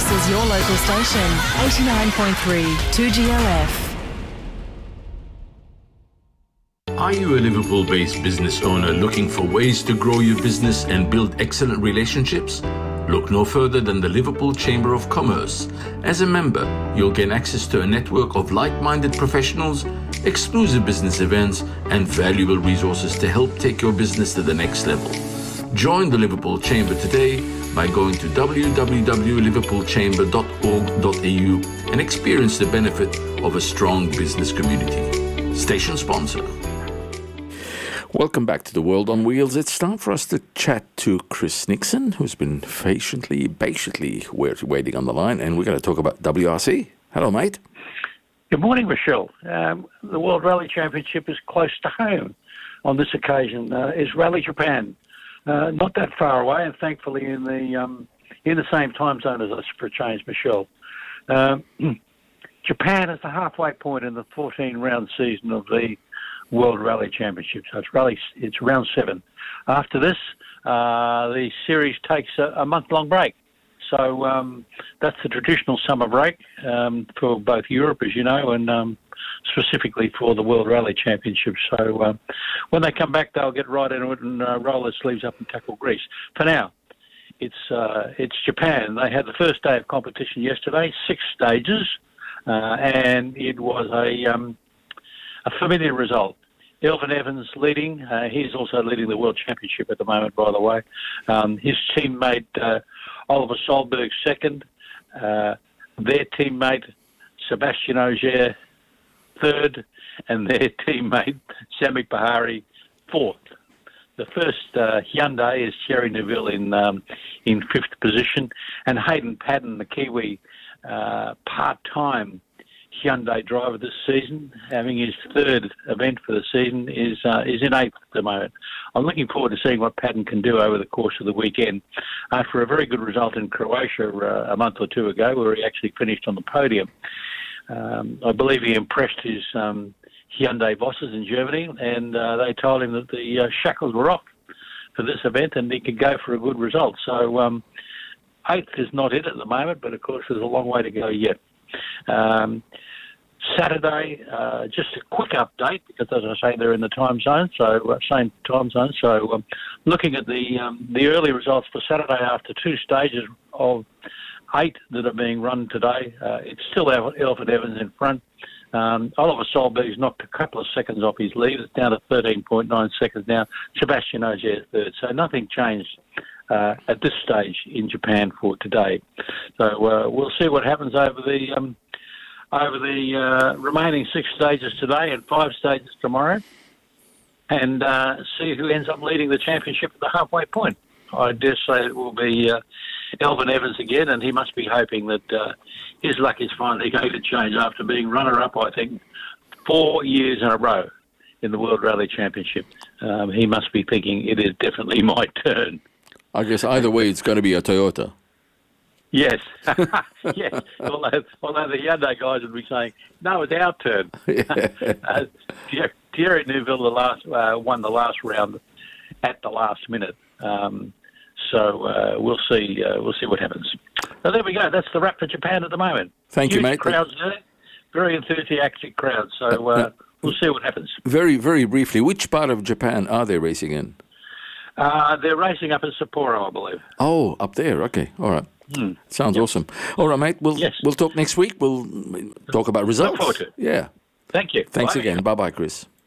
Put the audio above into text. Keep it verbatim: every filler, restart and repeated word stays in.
This is your local station, eighty-nine point three, two G O F. Are you a Liverpool-based business owner looking for ways to grow your business and build excellent relationships? Look no further than the Liverpool Chamber of Commerce. As a member, you'll gain access to a network of like-minded professionals, exclusive business events, and valuable resources to help take your business to the next level. Join the Liverpool Chamber today by going to w w w dot liverpool chamber dot org dot a u and experience the benefit of a strong business community. Station sponsor. Welcome back to the World on Wheels. It's time for us to chat to Chris Nixon, who's been patiently, patiently waiting on the line, and we're going to talk about W R C. Hello, mate. Good morning, Michelle. Um, the World Rally Championship is close to home on this occasion. Uh, is Rally Japan. Uh, not that far away, and thankfully in the um, in the same time zone as us for a change, Michelle. Um, Japan is the halfway point in the fourteen-round season of the World Rally Championship. So it's rally, it's round seven. After this, uh, the series takes a, a month-long break. So um, that's the traditional summer break um, for both Europe, as you know, and um, specifically for the World Rally Championship. So uh, when they come back, they'll get right into it and uh, roll their sleeves up and tackle Greece. For now, it's uh, it's Japan. They had the first day of competition yesterday, six stages, uh, and it was a um, a familiar result. Elfyn Evans leading. Uh, he's also leading the World Championship at the moment, by the way. Um, his teammate uh, Oliver Solberg second. Uh, their teammate Sebastian Ogier third, and their teammate Samik Bahari fourth. The first uh, Hyundai is Thierry Neuville in um, in fifth position, and Hayden Paddon, the Kiwi uh, part-time Hyundai driver this season, having his third event for the season, is uh, is in eighth at the moment. I'm looking forward to seeing what Paddon can do over the course of the weekend. After a very good result in Croatia uh, a month or two ago, where he actually finished on the podium, um, I believe he impressed his um, Hyundai bosses in Germany, and uh, they told him that the uh, shackles were off for this event and he could go for a good result. So um, eighth is not it at the moment, but of course there's a long way to go yet. Um, Saturday, uh, just a quick update, because as I say, they're in the time zone, so uh, same time zone. So um, looking at the um, the early results for Saturday after two stages of eight that are being run today, uh, it's still Elfyn Evans in front. Um, Oliver Solberg's knocked a couple of seconds off his lead. It's down to thirteen point nine seconds now. Sebastian Ogier third. So nothing changed uh, at this stage in Japan for today. So uh, we'll see what happens over the um, over the uh, remaining six stages today and five stages tomorrow, and uh, see who ends up leading the championship at the halfway point. I dare say it will be uh, Elfyn Evans again, and he must be hoping that uh, his luck is finally going to change after being runner-up, I think, four years in a row in the World Rally Championship. Um, he must be thinking it is definitely my turn. I guess either way it's going to be a Toyota. Yes, yes. Although, although the Hyundai guys would be saying, "No, it's our turn." uh, Thierry Neuville the last uh, won the last round at the last minute, um, so uh, we'll see. Uh, we'll see what happens. So there we go. That's the wrap for Japan at the moment. Thank Huge you, mate. Crowds there, very enthusiastic crowds. So uh, we'll see what happens. Very, very briefly, which part of Japan are they racing in? Uh, they're racing up in Sapporo, I believe. Oh, up there. Okay, all right. Hmm. Sounds yep. awesome. All right, mate. We'll yes. we'll talk next week. We'll talk about results. Look forward to it. Yeah. Thank you. Thanks Bye. again. Bye bye, Chris.